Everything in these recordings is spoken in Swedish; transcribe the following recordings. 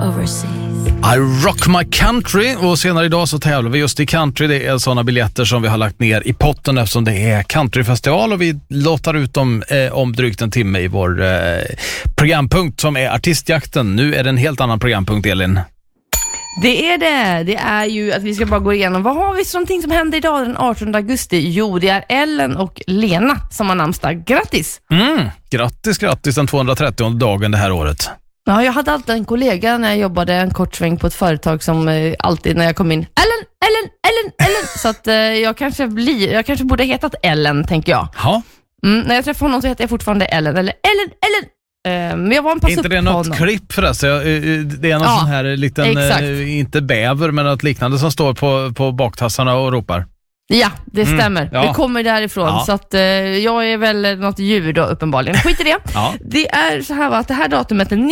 overseas. I rock my country, och senare idag så tävlar vi just i country. Det är sådana biljetter som vi har lagt ner i potten eftersom det är countryfestival, och vi låtar ut dem om drygt en timme i vår programpunkt som är artistjakten. Nu är det en helt annan programpunkt, Elin. Det är det. Det är ju att vi ska bara gå igenom. Vad har vi för någonting som händer idag den 18 augusti? Jo, det är Ellen och Lena som har namnsdag. Grattis! Grattis den 230:e dagen det här året. Ja, jag hade alltid en kollega när jag jobbade en kort sväng på ett företag som alltid när jag kom in Ellen. Så att jag kanske borde hetat Ellen, tänker jag. Ja. När jag träffade honom så heter jag fortfarande Ellen. Eller Ellen. Men jag var en pass inte upp det på något honom. klipp förresten? Det är någon sån här liten, inte bäver men något liknande som står på baktassarna och ropar. Ja, det stämmer. Ja. Det kommer därifrån. Ja. Så att jag är väl något djur då uppenbarligen. Skit i det. Ja. Det är så här att det här datumet är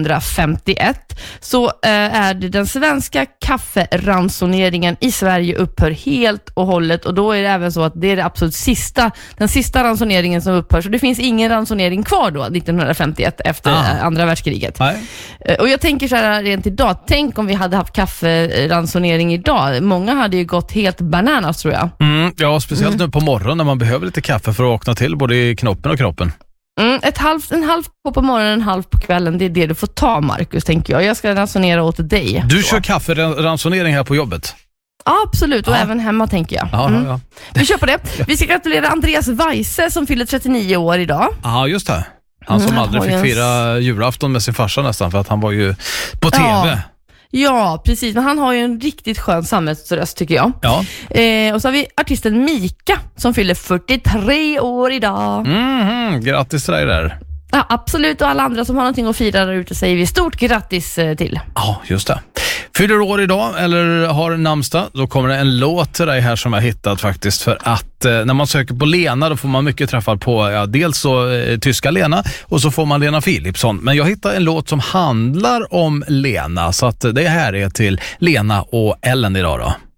1951 så är det den svenska kafferansoneringen i Sverige upphör helt och hållet, och då är det även så att det är det absolut den sista ransoneringen som upphör, så det finns ingen ransonering kvar då 1951 efter andra världskriget. Nej. Och jag tänker så här rent idag, tänk om vi hade haft kafferansonering idag. Många hade ju gått helt bananas, tror jag. Ja, speciellt nu på morgonen när man behöver lite kaffe för att vakna till både i knoppen och kroppen. En halv på morgonen, en halv på kvällen, det är det du får ta, Marcus, tänker jag. Jag ska ransonera åt dig. Du kör kafferansonering här på jobbet? Ja, absolut, och även hemma, tänker jag. Ja. Vi kör på det. Vi ska gratulera Andreas Weise som fyller 39 år idag. Ja, just det. Han som aldrig fick fira julafton med sin farsa nästan, för att han var ju på tv. Ja, precis. Men han har ju en riktigt skön samhällsröst, tycker jag. Ja. Och så har vi artisten Mika som fyller 43 år idag. Grattis till dig där. Ja, absolut. Och alla andra som har någonting att fira där ute säger vi stort grattis till. Ja, just det. Fyller år idag eller har namnsdag, då kommer det en låt till dig här som jag hittat faktiskt, för att när man söker på Lena då får man mycket träffar på dels så tyska Lena och så får man Lena Philipsson. Men jag hittade en låt som handlar om Lena, så att det här är till Lena och Ellen idag då.